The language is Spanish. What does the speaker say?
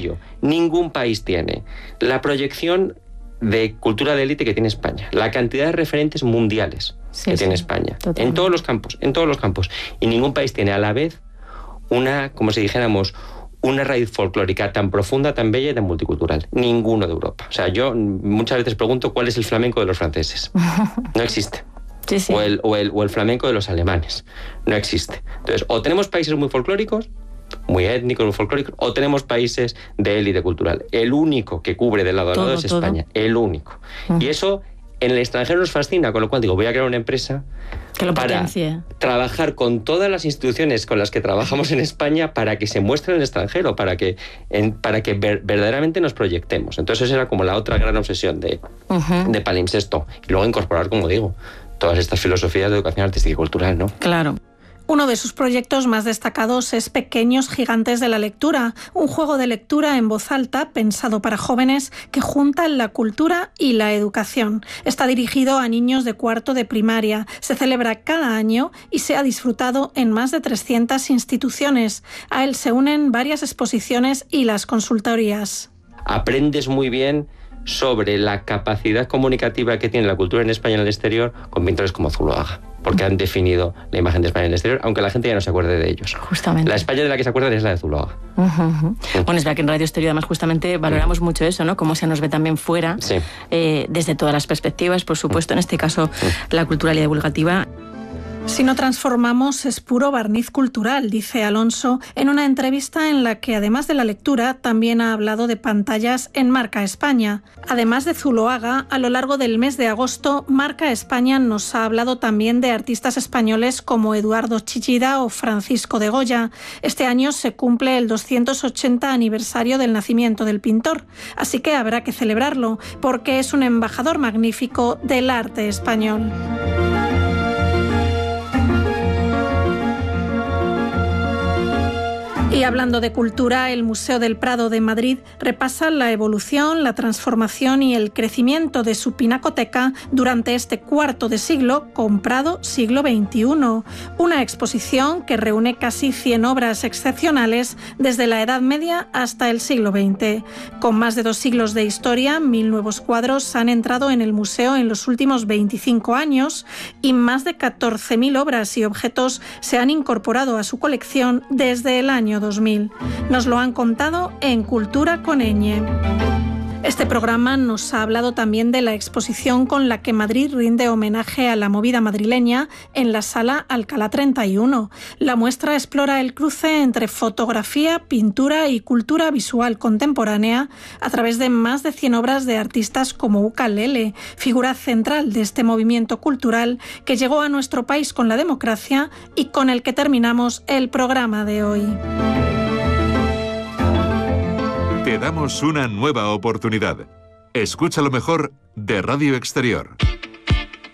sencillo. Ningún país tiene la proyección de cultura de élite que tiene España, la cantidad de referentes mundiales que tiene España, totalmente. En todos los campos. Y ningún país tiene a la vez una, como si dijéramos, una raíz folclórica tan profunda, tan bella y tan multicultural. Ninguno de Europa. O sea, yo muchas veces pregunto cuál es el flamenco de los franceses. No existe. Sí, sí. O el flamenco de los alemanes. No existe. Entonces, o tenemos países muy folclóricos, muy étnicos, muy folclóricos, o tenemos países de élite cultural. El único que cubre de lado a lado es España. El único. Y eso en el extranjero nos fascina, con lo cual digo, voy a crear una empresa que lo para potencie. Trabajar con todas las instituciones con las que trabajamos en España para que se muestre en el extranjero, para que verdaderamente nos proyectemos. Entonces esa era como la otra gran obsesión de Palimpsesto. Y luego incorporar, como digo, todas estas filosofías de educación artística y cultural, ¿no? Claro. Uno de sus proyectos más destacados es Pequeños Gigantes de la Lectura, un juego de lectura en voz alta pensado para jóvenes que juntan la cultura y la educación. Está dirigido a niños de cuarto de primaria, se celebra cada año y se ha disfrutado en más de 300 instituciones. A él se unen varias exposiciones y las consultorías. Aprendes muy bien sobre la capacidad comunicativa que tiene la cultura en España y en el exterior con pintores como Zuloaga, porque han definido la imagen de España en el exterior, aunque la gente ya no se acuerde de ellos. Justamente. La España de la que se acuerdan es la de Zuloaga. Bueno, es verdad que en Radio Exterior además justamente valoramos mucho eso, ¿no? Cómo se nos ve también fuera, desde todas las perspectivas, por supuesto, en este caso la cultural y divulgativa. Si no transformamos es puro barniz cultural, dice Alonso en una entrevista en la que, además de la lectura, también ha hablado de pantallas en Marca España. Además de Zuloaga, a lo largo del mes de agosto, Marca España nos ha hablado también de artistas españoles como Eduardo Chillida o Francisco de Goya. Este año se cumple el 280 aniversario del nacimiento del pintor, así que habrá que celebrarlo, porque es un embajador magnífico del arte español. Y hablando de cultura, el Museo del Prado de Madrid repasa la evolución, la transformación y el crecimiento de su pinacoteca durante este cuarto de siglo con Prado siglo XXI. Una exposición que reúne casi 100 obras excepcionales desde la Edad Media hasta el siglo XX. Con más de 2 siglos de historia, 1000 nuevos cuadros han entrado en el museo en los últimos 25 años y más de 14.000 obras y objetos se han incorporado a su colección desde el año 2000. Nos lo han contado en Cultura con Ñ. Este programa nos ha hablado también de la exposición con la que Madrid rinde homenaje a la movida madrileña en la Sala Alcalá 31. La muestra explora el cruce entre fotografía, pintura y cultura visual contemporánea a través de más de 100 obras de artistas como Ucalele, figura central de este movimiento cultural que llegó a nuestro país con la democracia y con el que terminamos el programa de hoy. Te damos una nueva oportunidad. Escucha lo mejor de Radio Exterior.